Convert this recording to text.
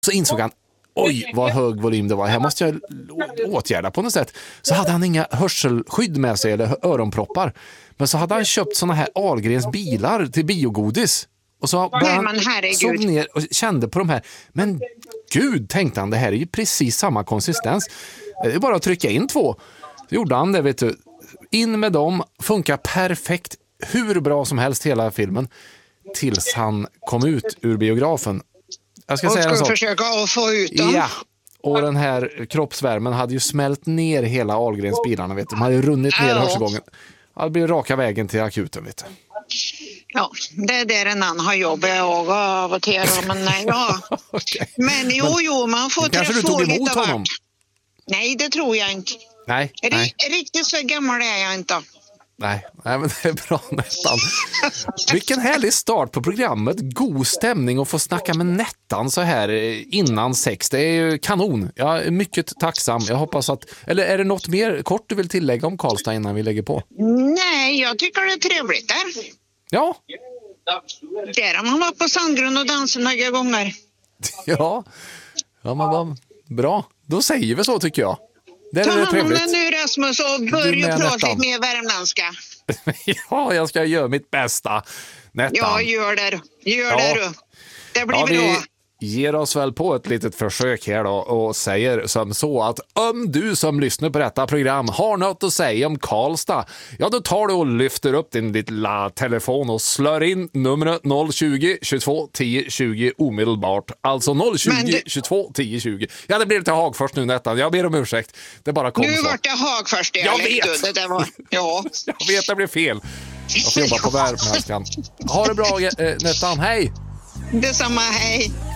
Så insåg han, oj vad hög volym det var, här måste jag åtgärda på något sätt. Så hade han inga hörselskydd med sig eller öronproppar. Men så hade han köpt såna här Ahlgrens bilar till biogodis. Och så såg ner och kände på de här. Men gud, tänkte han, det här är ju precis samma konsistens. Det är bara att trycka in 2. Så gjorde han det, vet du. In med dem, funkar perfekt, hur bra som helst hela filmen. Tills han kom ut ur biografen. Jag ska säga en sak. Försöka att få ut dem. Ja, och den här kroppsvärmen hade ju smält ner hela Ahlgrens bilarna, vet du. De hade ju runnit ner hörselgången. Det blir raka vägen till akuten, vet du. Ja, det är där en annan har jobbat och av och till. Men nej, ja. Okay. Men jo, man får kanske du tog emot honom? Nej, det tror jag inte. Nej. Riktigt så gammal är jag inte. Nej, men det är bra nästan. Vilken härlig start på programmet. God stämning och få snacka med Nettan så här innan 6. Det är ju kanon. Jag är mycket tacksam. Jag hoppas att... Eller är det något mer kort du vill tillägga om Karlstad innan vi lägger på? Nej, jag tycker det är trevligt där. Ja. Där har man varit på Sandgrund och dansat några gånger. Ja, men vad bra. Då säger vi så, tycker jag. Det är trevligt. Ta nu, Rasmus, och börja prata lite mer värmländska. Ja, jag ska göra mitt bästa. Nettan. Ja, gör det. Det blir bra. Ger oss väl på ett litet försök här då och säger som så att om du som lyssnar på detta program har något att säga om Karlstad, ja då tar du och lyfter upp din lilla telefon och slår in numret 020 22 10 20 omedelbart. Alltså 020 22 10 20. Ja, det blir lite Hagfors nu, Nettan. Jag ber om ursäkt. Det bara kom så. Nu vart det Hagfors. Jag vet. Det var, ja. Jag vet, det blev fel. Jag får jobba på värmländskan. Ha det bra, Nettan. Hej! Detsamma, hej.